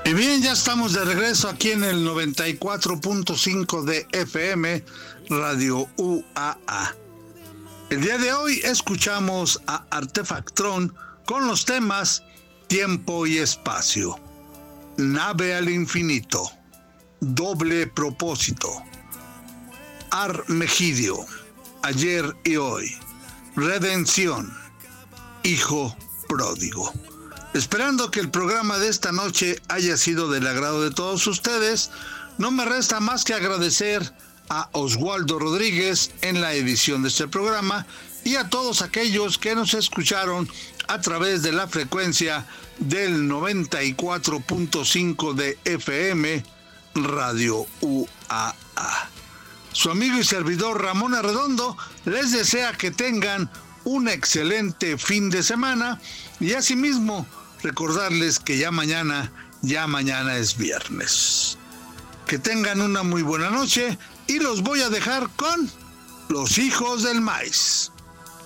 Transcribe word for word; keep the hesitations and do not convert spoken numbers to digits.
Y bien, ya estamos de regreso aquí en el noventa y cuatro punto cinco de F M, Radio U A A. El día de hoy escuchamos a Artefactron con los temas Tiempo y Espacio, Nave al Infinito, Doble Propósito, Armegidio, Ayer y Hoy, Redención, Hijo Pródigo. Esperando que el programa de esta noche haya sido del agrado de todos ustedes, no me resta más que agradecer a Oswaldo Rodríguez en la edición de este programa y a todos aquellos que nos escucharon a través de la frecuencia del noventa y cuatro punto cinco de F M, Radio U A A. Su amigo y servidor Ramón Arredondo les desea que tengan un excelente fin de semana y asimismo recordarles que ya mañana, ya mañana es viernes. Que tengan una muy buena noche y los voy a dejar con Los Hijos del Maíz.